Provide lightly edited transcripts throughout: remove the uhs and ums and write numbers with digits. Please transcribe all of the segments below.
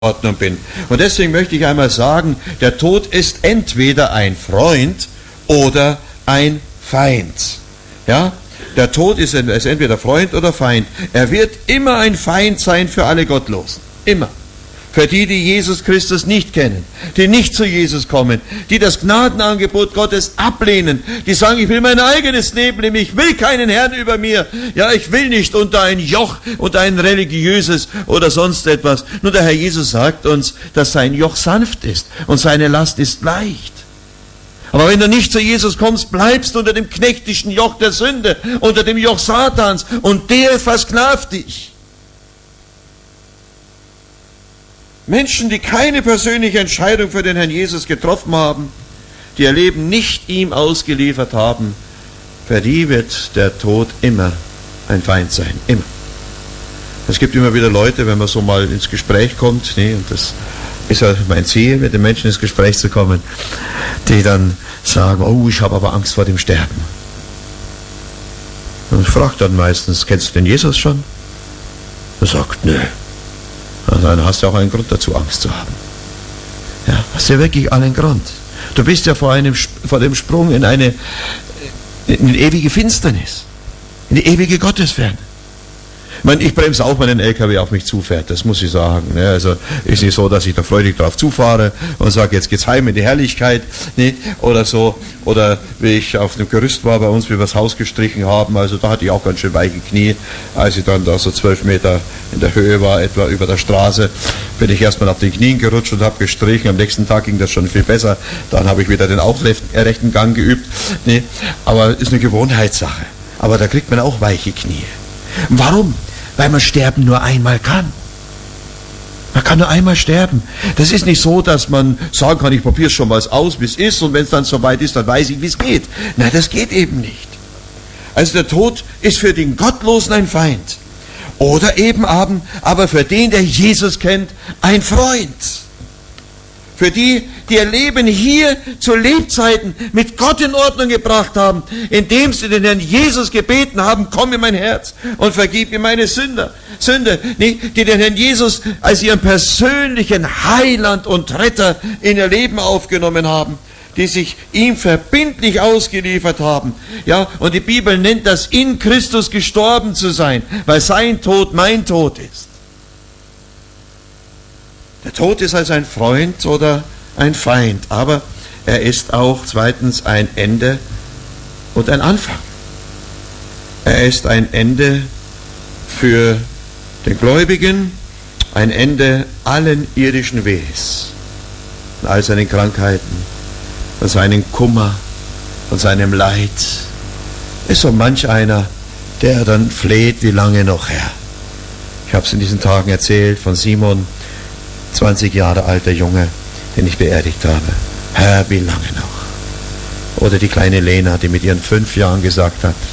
Ordnung bin. Und deswegen möchte ich einmal sagen, der Tod ist entweder ein Freund oder ein Feind. Ja? Der Tod ist entweder Freund oder Feind. Er wird immer ein Feind sein für alle Gottlosen. Immer. Für die, die Jesus Christus nicht kennen, die nicht zu Jesus kommen, die das Gnadenangebot Gottes ablehnen, die sagen, ich will mein eigenes Leben leben, ich will keinen Herrn über mir, ja, ich will nicht unter ein Joch, unter ein religiöses oder sonst etwas. Nur der Herr Jesus sagt uns, dass sein Joch sanft ist und seine Last ist leicht. Aber wenn du nicht zu Jesus kommst, bleibst du unter dem knechtischen Joch der Sünde, unter dem Joch Satans, und der versklavt dich. Menschen, die keine persönliche Entscheidung für den Herrn Jesus getroffen haben, die ihr Leben nicht ihm ausgeliefert haben, für die wird der Tod immer ein Feind sein. Immer. Es gibt immer wieder Leute, wenn man so mal ins Gespräch kommt, und das ist ja mein Ziel, mit den Menschen ins Gespräch zu kommen, die dann sagen, oh, ich habe aber Angst vor dem Sterben. Und ich frage dann meistens, kennst du den Jesus schon? Er sagt, nö. Also dann hast du auch einen Grund dazu, Angst zu haben. Ja, hast du ja wirklich einen Grund. Du bist ja vor dem Sprung in eine ewige Finsternis, in die ewige Gottesferne. Ich bremse auch, wenn ein LKW auf mich zufährt, das muss ich sagen. Also ist nicht so, dass ich da freudig drauf zufahre und sage, jetzt geht's heim in die Herrlichkeit, oder so. Oder wie ich auf dem Gerüst war bei uns, wie wir das Haus gestrichen haben, also da hatte ich auch ganz schön weiche Knie, als ich dann da so 12 Meter in der Höhe war, etwa über der Straße, bin ich erstmal auf den Knien gerutscht und habe gestrichen. Am nächsten Tag ging das schon viel besser, dann habe ich wieder den aufrechten Gang geübt. Aber ist eine Gewohnheitssache. Aber da kriegt man auch weiche Knie. Warum? Weil man sterben nur einmal kann. Man kann nur einmal sterben. Das ist nicht so, dass man sagen kann, ich probiere es schon mal aus, wie es ist, und wenn es dann soweit ist, dann weiß ich, wie es geht. Nein, das geht eben nicht. Also der Tod ist für den Gottlosen ein Feind. Oder eben aber für den, der Jesus kennt, ein Freund. Für die, die ihr Leben hier zu Lebzeiten mit Gott in Ordnung gebracht haben, indem sie den Herrn Jesus gebeten haben, komm in mein Herz und vergib mir meine Sünde, die den Herrn Jesus als ihren persönlichen Heiland und Retter in ihr Leben aufgenommen haben, die sich ihm verbindlich ausgeliefert haben. Ja, und die Bibel nennt das, in Christus gestorben zu sein, weil sein Tod mein Tod ist. Der Tod ist also ein Freund oder ein Feind, aber er ist auch zweitens ein Ende und ein Anfang. Er ist ein Ende für den Gläubigen, ein Ende allen irdischen Wehs, und all seinen Krankheiten, und seinen Kummer, und seinem Leid. Ist so manch einer, der dann fleht, wie lange noch, Herr. Ich habe es in diesen Tagen erzählt von Simon, 20 Jahre alter Junge, den ich beerdigt habe. Herr, wie lange noch? Oder die kleine Lena, die mit ihren 5 Jahren gesagt hat,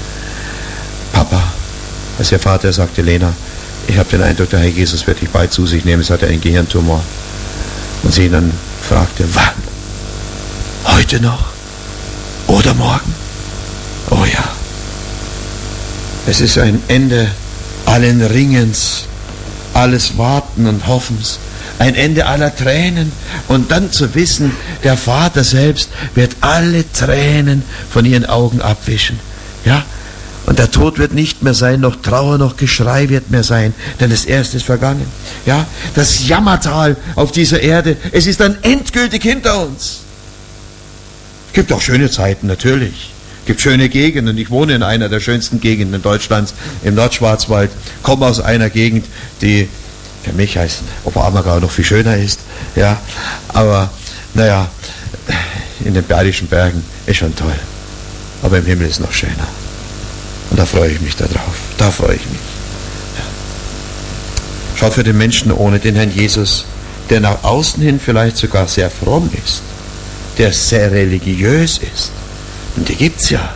Papa, als ihr Vater sagte, Lena, ich habe den Eindruck, der Herr Jesus wird dich bald zu sich nehmen, es hat einen Gehirntumor. Und sie dann fragte, wann? Heute noch? Oder morgen? Oh ja. Es ist ein Ende allen Ringens, alles Warten und Hoffens, ein Ende aller Tränen, und dann zu wissen, der Vater selbst wird alle Tränen von ihren Augen abwischen. Ja? Und der Tod wird nicht mehr sein, noch Trauer, noch Geschrei wird mehr sein, denn das Erste ist vergangen. Ja? Das Jammertal auf dieser Erde, es ist dann endgültig hinter uns. Es gibt auch schöne Zeiten, natürlich. Es gibt schöne Gegenden. Ich wohne in einer der schönsten Gegenden Deutschlands, im Nordschwarzwald, komme aus einer Gegend, die für mich als Oberammergau noch viel schöner ist. Ja, aber naja, in den Bayerischen Bergen ist schon toll. Aber im Himmel ist es noch schöner. Und da freue ich mich darauf. Da freue ich mich. Ja. Schaut, für den Menschen ohne den Herrn Jesus, der nach außen hin vielleicht sogar sehr fromm ist, der sehr religiös ist, und die gibt's ja,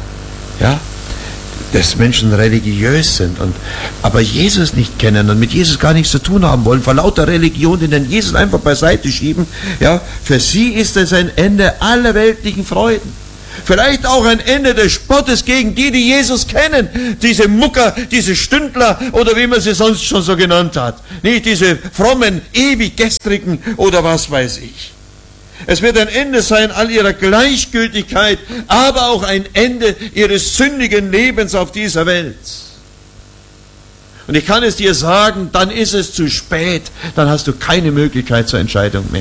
dass Menschen religiös sind, aber Jesus nicht kennen und mit Jesus gar nichts zu tun haben wollen, vor lauter Religion den Jesus einfach beiseite schieben, ja, für sie ist es ein Ende aller weltlichen Freuden. Vielleicht auch ein Ende des Spottes gegen die Jesus kennen. Diese Mucker, diese Stündler oder wie man sie sonst schon so genannt hat. Nicht diese frommen, ewig gestrigen oder was weiß ich. Es wird ein Ende sein all ihrer Gleichgültigkeit, aber auch ein Ende ihres sündigen Lebens auf dieser Welt. Und ich kann es dir sagen, dann ist es zu spät, dann hast du keine Möglichkeit zur Entscheidung mehr.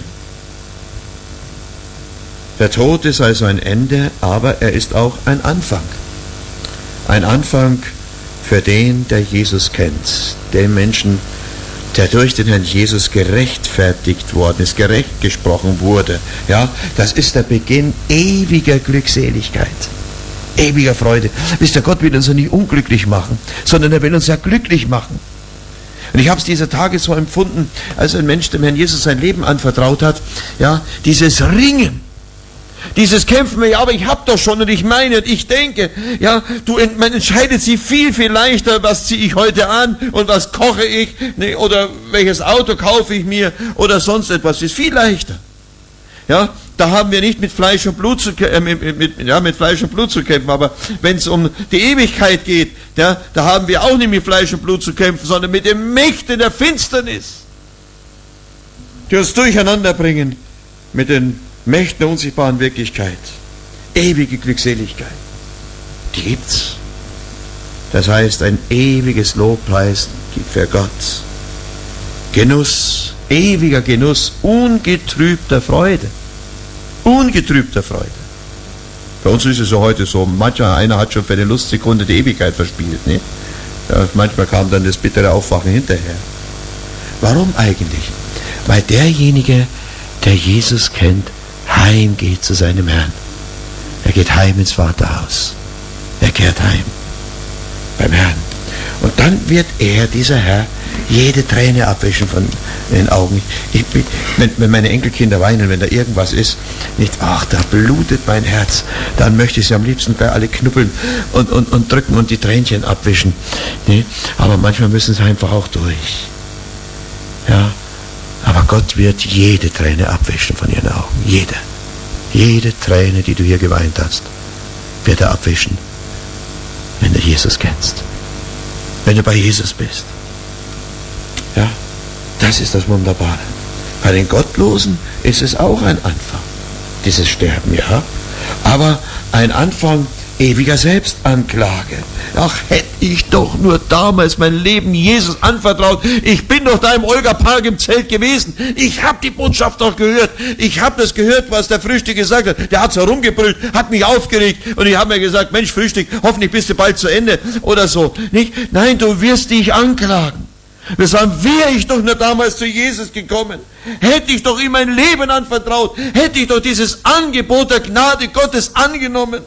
Der Tod ist also ein Ende, aber er ist auch ein Anfang. Ein Anfang für den, der Jesus kennt, den Menschen, der durch den Herrn Jesus gerechtfertigt worden ist, gerecht gesprochen wurde. Ja, das ist der Beginn ewiger Glückseligkeit, ewiger Freude. Wisst ihr, Gott will uns ja nicht unglücklich machen, sondern er will uns ja glücklich machen. Und ich habe es dieser Tage so empfunden, als ein Mensch dem Herrn Jesus sein Leben anvertraut hat, ja, dieses Ringen, dieses Kämpfen, ja, aber ich habe doch schon und ich meine und ich denke, ja, man entscheidet sich viel, viel leichter, was ziehe ich heute an und was koche ich, ne, oder welches Auto kaufe ich mir oder sonst etwas, ist viel leichter. Ja, da haben wir nicht mit Fleisch und Blut zu mit Fleisch und Blut zu kämpfen, aber wenn es um die Ewigkeit geht, ja, da haben wir auch nicht mit Fleisch und Blut zu kämpfen, sondern mit den Mächten der Finsternis, die uns durcheinander bringen mit den Mächten der unsichtbaren Wirklichkeit. Ewige Glückseligkeit, die gibt's. Das heißt, ein ewiges Lobpreis für Gott. Genuss, ewiger Genuss, ungetrübter Freude. Ungetrübter Freude. Bei uns ist es ja heute so, einer hat schon für eine Lustsekunde die Ewigkeit verspielt. Ne? Ja, manchmal kam dann das bittere Aufwachen hinterher. Warum eigentlich? Weil derjenige, der Jesus kennt, heimgeht zu seinem Herrn. Er geht heim ins Vaterhaus. Er kehrt heim beim Herrn. Und dann wird er, dieser Herr, jede Träne abwischen von den Augen. Wenn meine Enkelkinder weinen, wenn da irgendwas ist, nicht, ach, da blutet mein Herz, dann möchte ich sie am liebsten bei alle knuppeln und drücken und die Tränchen abwischen. Nee? Aber manchmal müssen sie einfach auch durch. Ja. Aber Gott wird jede Träne abwischen von ihren Augen. Jede. Jede Träne, die du hier geweint hast, wird er abwischen, wenn du Jesus kennst. Wenn du bei Jesus bist. Ja, das ist das Wunderbare. Bei den Gottlosen ist es auch ein Anfang. Dieses Sterben, ja. Aber ein Anfang ewiger Selbstanklage. Ach, hätte ich doch nur damals mein Leben Jesus anvertraut. Ich bin doch da im Olga-Park im Zelt gewesen. Ich habe die Botschaft doch gehört. Ich habe das gehört, was der Frühstück gesagt hat. Der hat so rumgebrüllt, hat mich aufgeregt und ich habe mir gesagt, Mensch, Frühstück, hoffentlich bist du bald zu Ende oder so. Nicht? Nein, du wirst dich anklagen. Wir sagen, wäre ich doch nur damals zu Jesus gekommen, hätte ich doch ihm mein Leben anvertraut, hätte ich doch dieses Angebot der Gnade Gottes angenommen.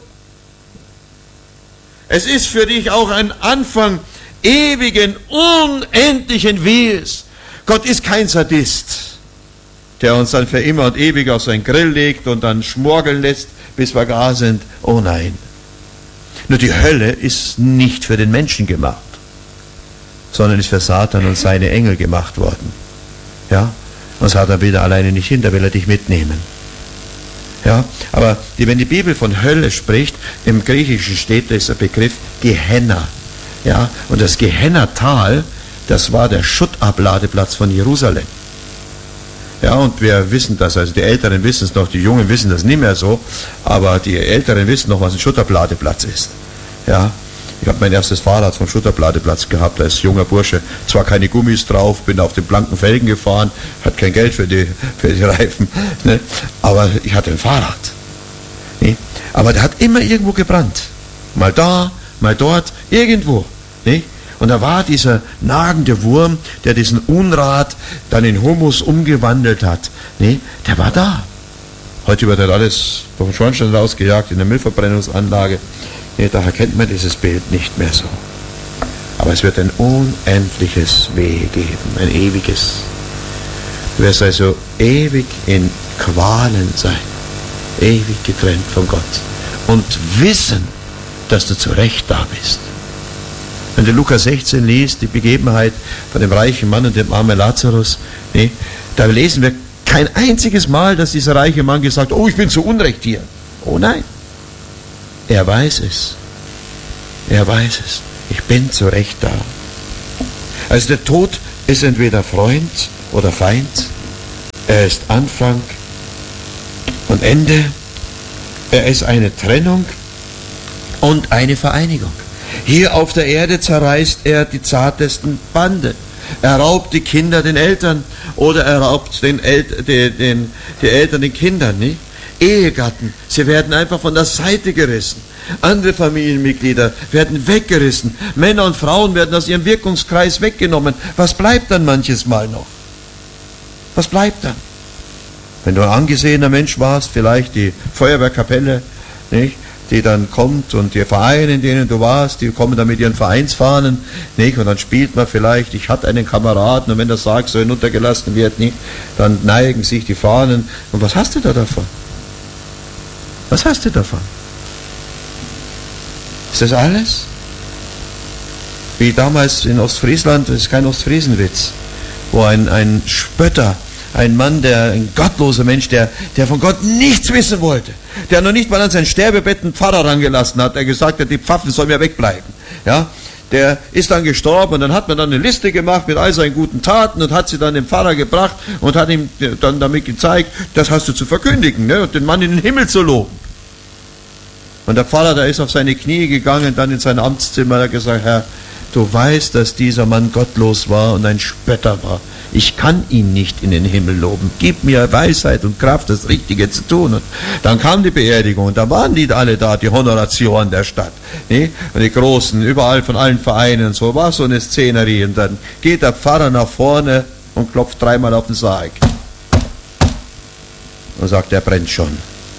Es ist für dich auch ein Anfang ewigen, unendlichen Wehes. Gott ist kein Sadist, der uns dann für immer und ewig auf seinen Grill legt und dann schmorgeln lässt, bis wir gar sind. Oh nein. Nur die Hölle ist nicht für den Menschen gemacht, sondern ist für Satan und seine Engel gemacht worden. Ja? Und Satan will da alleine nicht hin, da will er dich mitnehmen. Ja, aber wenn die Bibel von Hölle spricht, im Griechischen steht dieser Begriff Gehenna. Ja, und das Gehenna-Tal, das war der Schuttabladeplatz von Jerusalem. Ja, und wir wissen das, also die Älteren wissen es noch, die Jungen wissen das nicht mehr so, aber die Älteren wissen noch, was ein Schuttabladeplatz ist. Ja, ich habe mein erstes Fahrrad vom Schutterbladeplatz gehabt als junger Bursche. Zwar keine Gummis drauf, bin auf den blanken Felgen gefahren, hatte kein Geld für die Reifen, ne? Aber ich hatte ein Fahrrad. Ne? Aber der hat immer irgendwo gebrannt. Mal da, mal dort, irgendwo. Ne? Und da war dieser nagende Wurm, der diesen Unrat dann in Humus umgewandelt hat. Ne? Der war da. Heute wird halt alles vom Schornstein rausgejagt in der Müllverbrennungsanlage. Daher kennt man dieses Bild nicht mehr so. Aber es wird ein unendliches Wehe geben, ein ewiges. Du wirst also ewig in Qualen sein, ewig getrennt von Gott und wissen, dass du zu Recht da bist. Wenn du Lukas 16 liest, die Begebenheit von dem reichen Mann und dem armen Lazarus, ne, da lesen wir kein einziges Mal, dass dieser reiche Mann gesagt hat, oh, ich bin zu Unrecht hier. Oh nein. Er weiß es. Er weiß es. Ich bin zu Recht da. Also der Tod ist entweder Freund oder Feind. Er ist Anfang und Ende. Er ist eine Trennung und eine Vereinigung. Hier auf der Erde zerreißt er die zartesten Bande. Er raubt die Kinder den Eltern oder er raubt die Eltern den Kindern. Nicht? Ehegatten, sie werden einfach von der Seite gerissen. Andere Familienmitglieder werden weggerissen. Männer und Frauen werden aus ihrem Wirkungskreis weggenommen. Was bleibt dann manches Mal noch? Was bleibt dann? Wenn du ein angesehener Mensch warst, vielleicht die Feuerwehrkapelle, nicht? Die dann kommt und die Vereine, in denen du warst, die kommen dann mit ihren Vereinsfahnen, nicht? Und dann spielt man vielleicht, ich hatte einen Kameraden und wenn das Sarg so hinuntergelassen wird, nicht? Dann neigen sich die Fahnen. Und was hast du da davon? Was hast du davon? Ist das alles? Wie damals in Ostfriesland, das ist kein Ostfriesenwitz, wo ein Spötter, ein Mann, ein gottloser Mensch, der von Gott nichts wissen wollte, der noch nicht mal an sein Sterbebett einen Pfarrer rangelassen hat, der gesagt hat, die Pfaffen sollen mir wegbleiben. Ja? Der ist dann gestorben und dann hat man dann eine Liste gemacht mit all seinen guten Taten und hat sie dann dem Pfarrer gebracht und hat ihm dann damit gezeigt, das hast du zu verkündigen, ne? Und den Mann in den Himmel zu loben. Und der Pfarrer, der ist auf seine Knie gegangen, dann in sein Amtszimmer, hat gesagt, Herr, du weißt, dass dieser Mann gottlos war und ein Spötter war. Ich kann ihn nicht in den Himmel loben. Gib mir Weisheit und Kraft, das Richtige zu tun. Und dann kam die Beerdigung und da waren die alle da, die Honoratioren der Stadt. Ne? Und die Großen, überall von allen Vereinen und so, war so eine Szenerie. Und dann geht der Pfarrer nach vorne und klopft dreimal auf den Sarg. Und sagt, er brennt schon.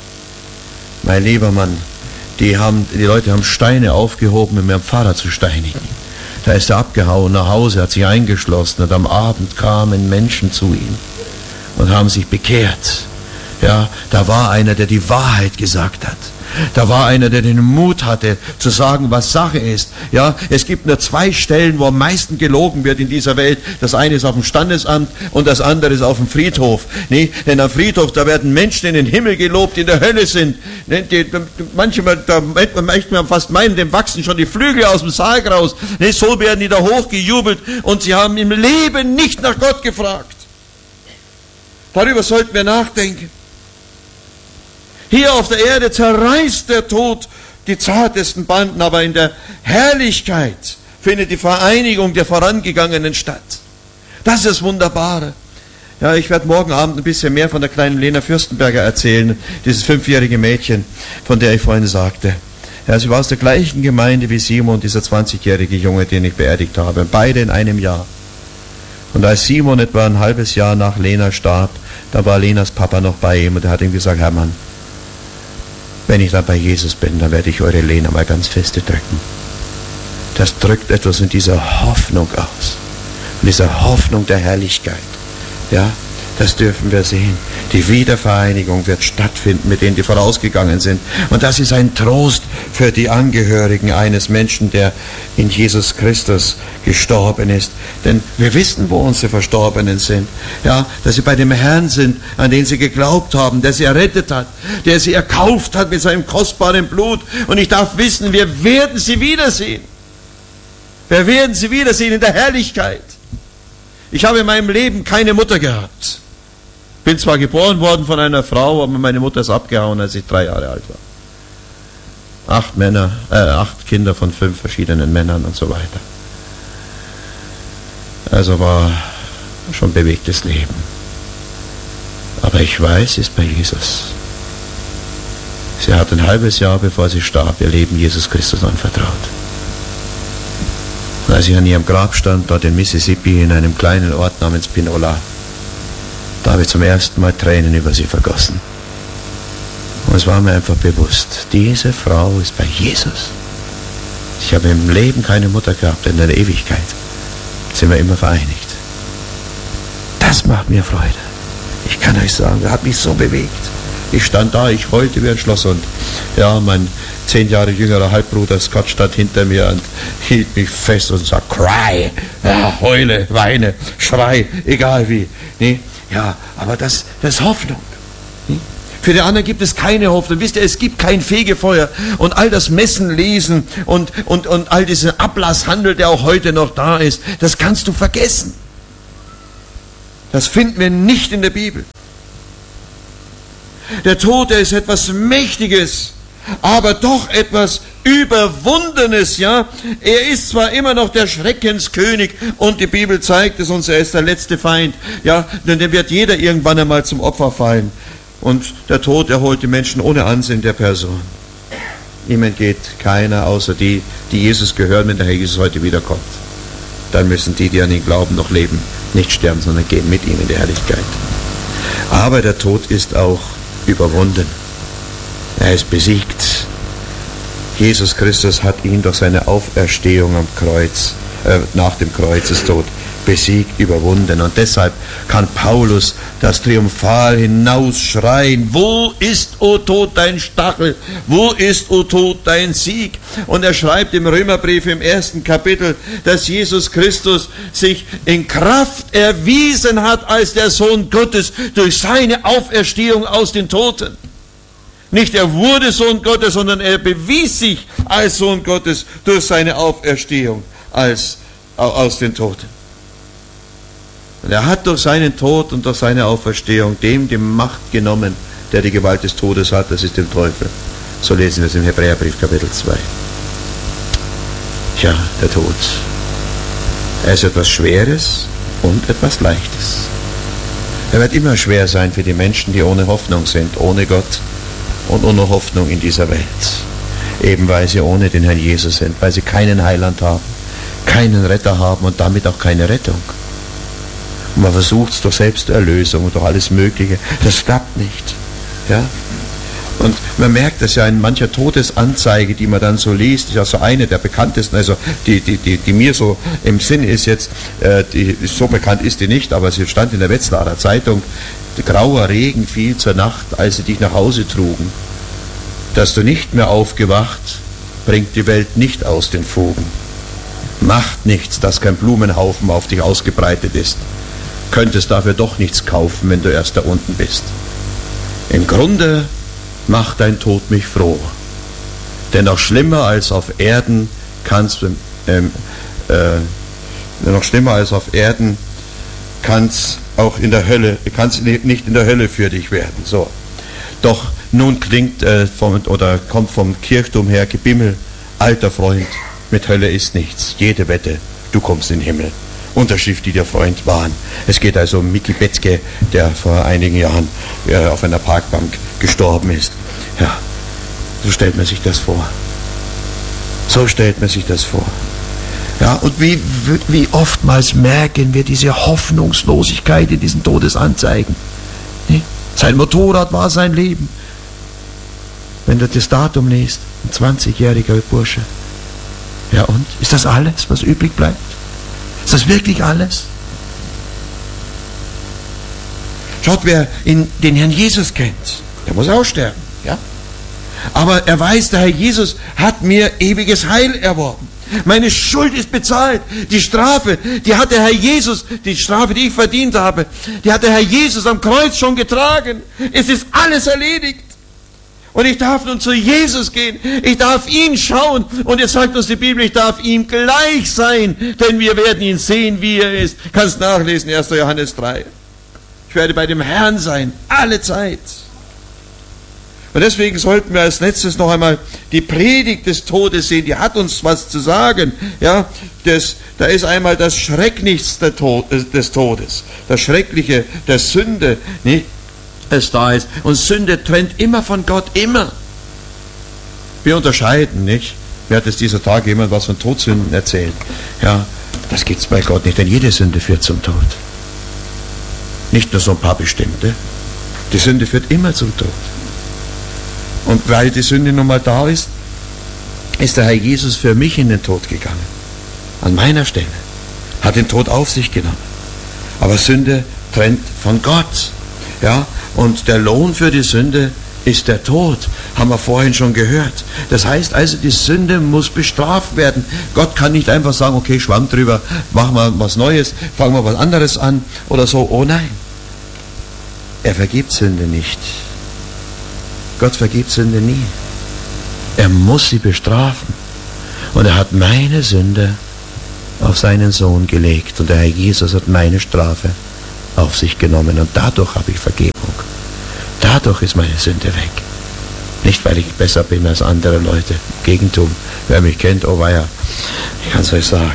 Mein lieber Mann, die Leute haben Steine aufgehoben, um ihren Pfarrer zu steinigen. Da ist er abgehauen nach Hause, hat sich eingeschlossen und am Abend kamen Menschen zu ihm und haben sich bekehrt. Ja, da war einer, der die Wahrheit gesagt hat. Da war einer, der den Mut hatte, zu sagen, was Sache ist. Ja, es gibt nur 2 Stellen, wo am meisten gelogen wird in dieser Welt. Das eine ist auf dem Standesamt und das andere ist auf dem Friedhof. Nee, denn am Friedhof, da werden Menschen in den Himmel gelobt, die in der Hölle sind. Nee, manchmal, da möchte man fast meinen, dem wachsen schon die Flügel aus dem Sarg raus. Nee, so werden die da hochgejubelt und sie haben im Leben nicht nach Gott gefragt. Darüber sollten wir nachdenken. Hier auf der Erde zerreißt der Tod die zartesten Banden, aber in der Herrlichkeit findet die Vereinigung der Vorangegangenen statt. Das ist das Wunderbare. Ja, ich werde morgen Abend ein bisschen mehr von der kleinen Lena Fürstenberger erzählen, dieses 5-jährige Mädchen, von der ich vorhin sagte. Ja, sie war aus der gleichen Gemeinde wie Simon, dieser 20-jährige Junge, den ich beerdigt habe. Beide in einem Jahr. Und als Simon etwa ein halbes Jahr nach Lena starb, da war Lenas Papa noch bei ihm und er hat ihm gesagt, Hermann, wenn ich dann bei Jesus bin, dann werde ich eure Lena mal ganz feste drücken. Das drückt etwas in dieser Hoffnung aus. In dieser Hoffnung der Herrlichkeit. Ja, das dürfen wir sehen. Die Wiedervereinigung wird stattfinden mit denen, die vorausgegangen sind. Und das ist ein Trost für die Angehörigen eines Menschen, der in Jesus Christus gestorben ist. Denn wir wissen, wo unsere Verstorbenen sind. Ja, dass sie bei dem Herrn sind, an den sie geglaubt haben, der sie errettet hat, der sie erkauft hat mit seinem kostbaren Blut. Und ich darf wissen, wir werden sie wiedersehen. Wir werden sie wiedersehen in der Herrlichkeit. Ich habe in meinem Leben keine Mutter gehabt. Bin zwar geboren worden von einer Frau, aber meine Mutter ist abgehauen, als ich 3 Jahre alt war. 8 Kinder von 5 verschiedenen Männern und so weiter. Also war schon bewegtes Leben. Aber ich weiß, sie ist bei Jesus. Sie hat ein halbes Jahr, bevor sie starb, ihr Leben Jesus Christus anvertraut. Und als ich an ihrem Grab stand, dort in Mississippi, in einem kleinen Ort namens Pinola, da habe ich zum ersten Mal Tränen über sie vergossen. Und es war mir einfach bewusst, diese Frau ist bei Jesus. Ich habe im Leben keine Mutter gehabt, in der Ewigkeit sind wir immer vereinigt. Das macht mir Freude. Ich kann euch sagen, das hat mich so bewegt. Ich stand da, ich heulte wie ein Schlosshund. Ja, mein 10 Jahre jüngerer Halbbruder Scott stand hinter mir und hielt mich fest und sagte, cry, ja, heule, weine, schrei, egal wie. Nee? Ja, aber das ist Hoffnung. Nee? Für die anderen gibt es keine Hoffnung. Wisst ihr, es gibt kein Fegefeuer. Und all das Messen, Lesen und all dieser Ablasshandel, der auch heute noch da ist, das kannst du vergessen. Das finden wir nicht in der Bibel. Der Tod, der ist etwas Mächtiges, aber doch etwas Überwundenes, ja. Er ist zwar immer noch der Schreckenskönig und die Bibel zeigt es uns, er ist der letzte Feind, ja, denn dem wird jeder irgendwann einmal zum Opfer fallen. Und der Tod erholt die Menschen ohne Ansehen der Person. Ihm entgeht keiner, außer die Jesus gehören, wenn der Herr Jesus heute wiederkommt. Dann müssen die an ihn glauben, noch leben, nicht sterben, sondern gehen mit ihm in die Herrlichkeit. Aber der Tod ist auch überwunden. Er ist besiegt. Jesus Christus hat ihn durch seine Auferstehung am Kreuz, nach dem Kreuzestod besiegt, überwunden. Und deshalb kann Paulus das triumphal hinausschreien: Wo ist, o Tod, dein Stachel? Wo ist, o Tod, dein Sieg? Und er schreibt im Römerbrief im 1. Kapitel, dass Jesus Christus sich in Kraft erwiesen hat als der Sohn Gottes durch seine Auferstehung aus den Toten. Nicht er wurde Sohn Gottes, sondern er bewies sich als Sohn Gottes durch seine Auferstehung aus den Toten. Und er hat durch seinen Tod und durch seine Auferstehung dem die Macht genommen, der die Gewalt des Todes hat, das ist dem Teufel. So lesen wir es im Hebräerbrief Kapitel 2. Tja, der Tod. Er ist etwas Schweres und etwas Leichtes. Er wird immer schwer sein für die Menschen, die ohne Hoffnung sind, ohne Gott und ohne Hoffnung in dieser Welt. Eben weil sie ohne den Herrn Jesus sind, weil sie keinen Heiland haben, keinen Retter haben und damit auch keine Rettung. Und man versucht es durch Selbsterlösung und durch alles Mögliche. Das klappt nicht. Ja? Und man merkt das ja in mancher Todesanzeige, die man dann so liest. Das ist ja so eine der bekanntesten, also die mir so im Sinn ist jetzt, so bekannt ist die nicht, aber sie stand in der Wetzlarer Zeitung: Grauer Regen fiel zur Nacht, als sie dich nach Hause trugen. Dass du nicht mehr aufgewacht, bringt die Welt nicht aus den Fugen. Macht nichts, dass kein Blumenhaufen auf dich ausgebreitet ist. Könntest dafür doch nichts kaufen, wenn du erst da unten bist. Im Grunde macht dein Tod mich froh. Denn noch schlimmer als auf Erden kann's auch in der Hölle, kann's nicht in der Hölle für dich werden. So. Doch nun kommt vom Kirchturm her Gebimmel: Alter Freund, mit Hölle ist nichts. Jede Wette, du kommst in den Himmel. Unterschrift, die der Freund waren. Es geht also um Micky Betzke, der vor einigen Jahren auf einer Parkbank gestorben ist. Ja, so stellt man sich das vor. So stellt man sich das vor. Ja, und wie oftmals merken wir diese Hoffnungslosigkeit in diesen Todesanzeigen. Nee? Sein Motorrad war sein Leben. Wenn du das Datum liest, ein 20-jähriger Bursche. Ja, und? Ist das alles, was übrig bleibt? Ist das wirklich alles? Schaut, wer den Herrn Jesus kennt, der muss auch sterben. Ja? Aber er weiß, der Herr Jesus hat mir ewiges Heil erworben. Meine Schuld ist bezahlt. Die Strafe, die hat der Herr Jesus, die Strafe, die ich verdient habe, die hat der Herr Jesus am Kreuz schon getragen. Es ist alles erledigt. Und ich darf nun zu Jesus gehen, ich darf ihn schauen, und jetzt sagt uns die Bibel, ich darf ihm gleich sein, denn wir werden ihn sehen, wie er ist. Kannst nachlesen, 1. Johannes 3. Ich werde bei dem Herrn sein, alle Zeit. Und deswegen sollten wir als letztes noch einmal die Predigt des Todes sehen, die hat uns was zu sagen. Ja, da ist einmal das Schrecklichste des Todes, das Schreckliche der Sünde, nicht? Es da ist. Und Sünde trennt immer von Gott, immer. Wir unterscheiden, nicht? Mir hat es dieser Tag jemand was von Todsünden erzählt. Ja, das gibt's bei Gott nicht, denn jede Sünde führt zum Tod. Nicht nur so ein paar bestimmte. Die Sünde führt immer zum Tod. Und weil die Sünde nun mal da ist, ist der Herr Jesus für mich in den Tod gegangen. An meiner Stelle. Hat den Tod auf sich genommen. Aber Sünde trennt von Gott. Ja, und der Lohn für die Sünde ist der Tod, haben wir vorhin schon gehört. Das heißt also, die Sünde muss bestraft werden. Gott kann nicht einfach sagen, okay, schwamm drüber, machen wir was Neues, fangen wir was anderes an oder so. Oh nein, er vergibt Sünde nicht. Gott vergibt Sünde nie. Er muss sie bestrafen. Und er hat meine Sünde auf seinen Sohn gelegt. Und der Herr Jesus hat meine Strafe auf sich genommen. Und dadurch habe ich Vergebung. Dadurch ist meine Sünde weg. Nicht, weil ich besser bin als andere Leute. Im Gegenteil, wer mich kennt, oh weia, ich kann es euch sagen.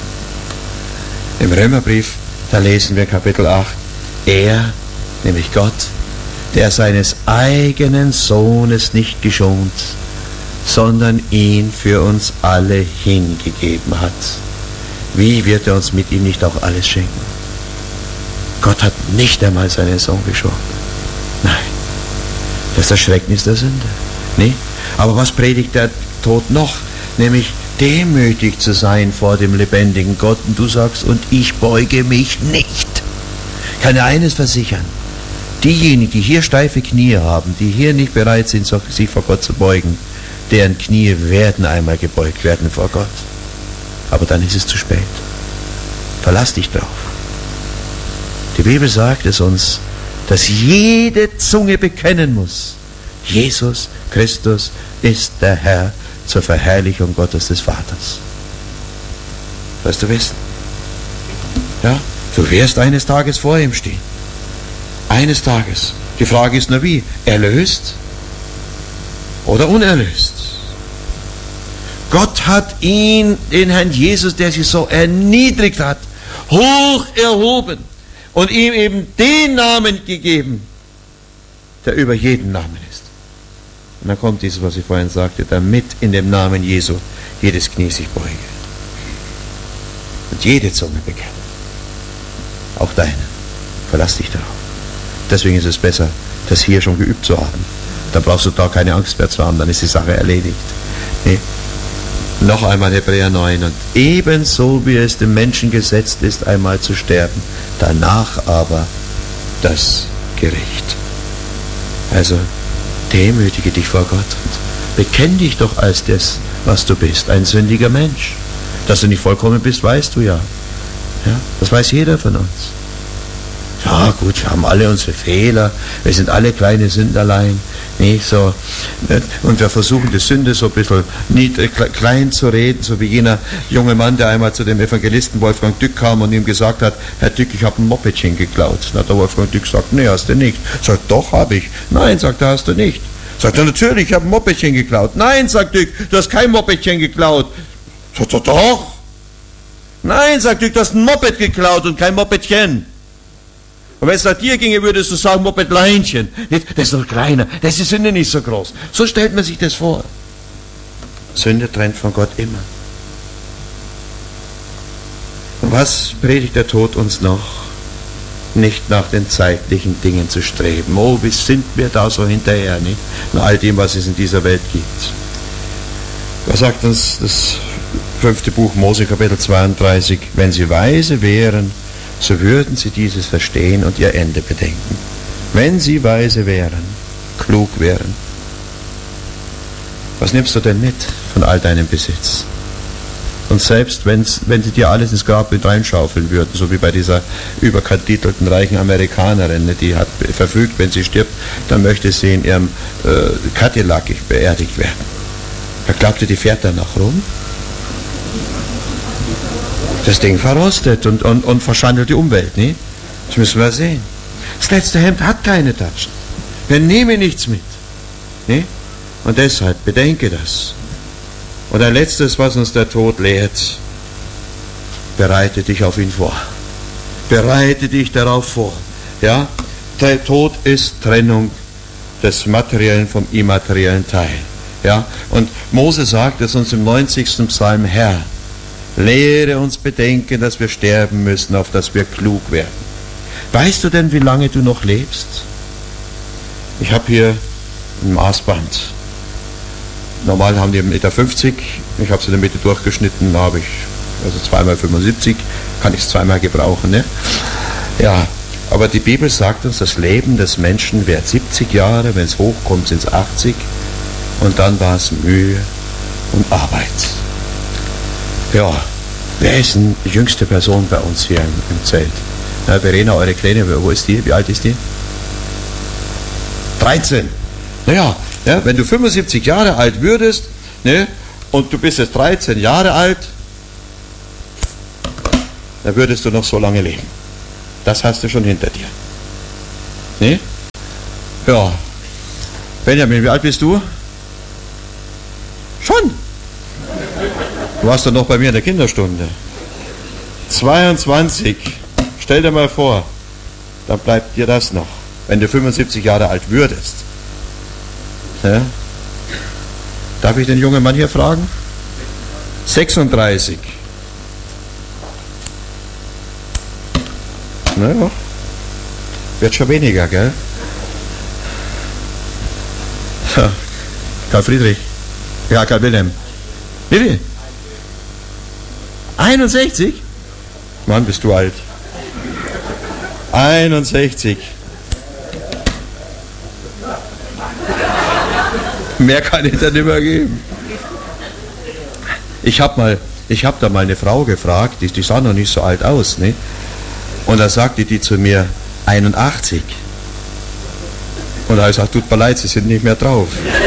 Im Römerbrief, da lesen wir Kapitel 8, er, nämlich Gott, der seines eigenen Sohnes nicht geschont, sondern ihn für uns alle hingegeben hat. Wie wird er uns mit ihm nicht auch alles schenken? Gott hat nicht einmal seinen Sohn geschont. Nein, das ist das Schrecknis der Sünde. Nee? Aber was predigt der Tod noch? Nämlich demütig zu sein vor dem lebendigen Gott. Und du sagst, und ich beuge mich nicht. Ich kann dir eines versichern. Diejenigen, die hier steife Knie haben, die hier nicht bereit sind, sich vor Gott zu beugen, deren Knie werden einmal gebeugt werden vor Gott. Aber dann ist es zu spät. Verlass dich drauf. Die Bibel sagt es uns, dass jede Zunge bekennen muss, Jesus Christus ist der Herr zur Verherrlichung Gottes des Vaters. Wirst du wissen? Ja, du wirst eines Tages vor ihm stehen. Eines Tages. Die Frage ist nur wie? Erlöst oder unerlöst? Gott hat ihn, den Herrn Jesus, der sich so erniedrigt hat, hoch erhoben und ihm eben den Namen gegeben, der über jeden Namen ist. Und dann kommt dieses, was ich vorhin sagte, damit in dem Namen Jesu jedes Knie sich beuge und jede Zunge bekennt. Auch deine. Verlass dich darauf. Deswegen ist es besser, das hier schon geübt zu haben. Dann brauchst du da keine Angst mehr zu haben, dann ist die Sache erledigt. Nee. Noch einmal Hebräer 9. Und ebenso wie es dem Menschen gesetzt ist, einmal zu sterben, danach aber das Gericht. Also demütige dich vor Gott und bekenn dich doch als das, was du bist, ein sündiger Mensch. Dass du nicht vollkommen bist, weißt du ja. Ja, das weiß jeder von uns. Ja gut, wir haben alle unsere Fehler, wir sind alle kleine Sünderlein, nicht so, nicht? Und wir versuchen die Sünde so ein bisschen klein zu reden, so wie jener junge Mann, der einmal zu dem Evangelisten Wolfgang Dück kam und ihm gesagt hat, Herr Dück, ich habe ein Mopedchen geklaut. Dann hat der Wolfgang Dück gesagt, nee, hast du nicht. Sagt, doch, habe ich. Nein, sagt er, hast du nicht. Sagt er, natürlich, ich habe ein Mopedchen geklaut. Nein, sagt Dück, du hast kein Mopedchen geklaut. Sagt er, doch. Nein, sagt Dück, du hast ein Moped geklaut und kein Mopedchen. Und wenn es nach dir ginge, würdest du sagen, Mopedleinchen. Das ist noch kleiner, das ist die Sünde nicht so groß. So stellt man sich das vor. Sünde trennt von Gott immer. Und was predigt der Tod uns noch? Nicht nach den zeitlichen Dingen zu streben. Oh, wie sind wir da so hinterher, nicht? Nach all dem, was es in dieser Welt gibt. Was sagt uns das 5. Buch Mose, Kapitel 32? Wenn sie weise wären, so würden sie dieses verstehen und ihr Ende bedenken. Wenn sie weise wären, klug wären. Was nimmst du denn mit von all deinem Besitz? Und selbst wenn sie dir alles ins Grab mit reinschaufeln würden, so wie bei dieser überkatitelten reichen Amerikanerin, die hat verfügt, wenn sie stirbt, dann möchte sie in ihrem Cadillac beerdigt werden. Da glaubt ihr, die fährt dann noch rum? Das Ding verrostet und verschandelt die Umwelt, nicht? Das müssen wir sehen. Das letzte Hemd hat keine Taschen. Wir nehmen nichts mit. Nicht? Und deshalb bedenke das. Und ein letztes, was uns der Tod lehrt, bereite dich auf ihn vor. Bereite dich darauf vor. Ja? Der Tod ist Trennung des materiellen vom immateriellen Teil. Ja? Und Mose sagt es uns im 90. Psalm, Herr, lehre uns bedenken, dass wir sterben müssen, auf dass wir klug werden. Weißt du denn, wie lange du noch lebst? Ich habe hier ein Maßband. Normal haben die 1,50 Meter. Ich habe es in der Mitte durchgeschnitten, da habe ich also 2x75, kann ich es zweimal gebrauchen. Ne? Ja, aber die Bibel sagt uns, das Leben des Menschen währt 70 Jahre, wenn es hochkommt, sind es 80 und dann war es Mühe und Arbeit. Ja, wer ist denn die jüngste Person bei uns hier im Zelt? Na, Verena, eure Kleine, wo ist die? Wie alt ist die? 13. Naja, Ja, wenn du 75 Jahre alt würdest, ne, und du bist jetzt 13 Jahre alt, dann würdest du noch so lange leben. Das hast du schon hinter dir. Ne? Ja. Benjamin, wie alt bist du? Schon? Du warst doch noch bei mir in der Kinderstunde. 22. Stell dir mal vor, dann bleibt dir das noch, wenn du 75 Jahre alt würdest. Ja? Darf ich den jungen Mann hier fragen? 36. Naja, wird schon weniger, gell? Ja. Karl Friedrich. Ja, Karl Wilhelm. Wie viel? 61? Mann, bist du alt. 61. Mehr kann ich da nicht mehr geben. Ich hab da mal eine Frau gefragt, die sah noch nicht so alt aus, ne? Und da sagte die zu mir, 81. Und da habe ich gesagt, tut mir leid, Sie sind nicht mehr drauf.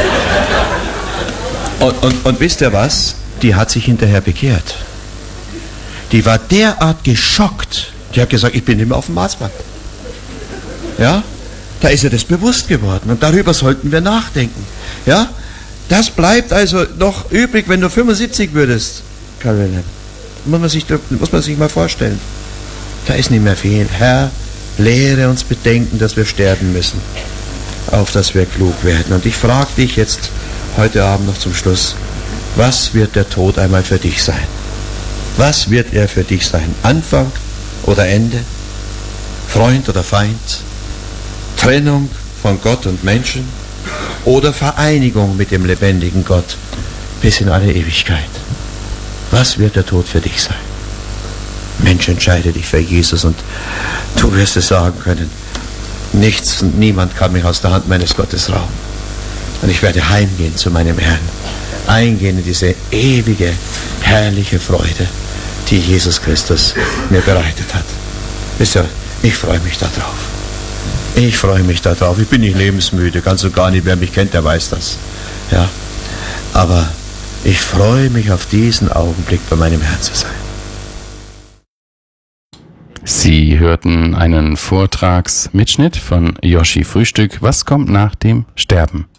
Und wisst ihr was? Die hat sich hinterher bekehrt. Die war derart geschockt. Die hat gesagt, ich bin nicht mehr auf dem Marsband. Ja? Da ist ihr das bewusst geworden. Und darüber sollten wir nachdenken. Ja? Das bleibt also noch übrig, wenn du 75 würdest, Karl Wilhelm. Muss man sich mal vorstellen. Da ist nicht mehr viel. Herr, lehre uns bedenken, dass wir sterben müssen, auf dass wir klug werden. Und ich frage dich jetzt heute Abend noch zum Schluss, was wird der Tod einmal für dich sein? Was wird er für dich sein? Anfang oder Ende? Freund oder Feind? Trennung von Gott und Menschen? Oder Vereinigung mit dem lebendigen Gott bis in alle Ewigkeit? Was wird der Tod für dich sein? Mensch, entscheide dich für Jesus und du wirst es sagen können, nichts und niemand kann mich aus der Hand meines Gottes rauben. Und ich werde heimgehen zu meinem Herrn, eingehen in diese ewige, herrliche Freude, die Jesus Christus mir bereitet hat. Wisst ihr, ich freue mich darauf. Ich freue mich darauf. Ich bin nicht lebensmüde, ganz und gar nicht. Wer mich kennt, der weiß das. Ja, aber ich freue mich auf diesen Augenblick bei meinem Herrn zu sein. Sie hörten einen Vortragsmitschnitt von Joschi Frühstück. Was kommt nach dem Sterben?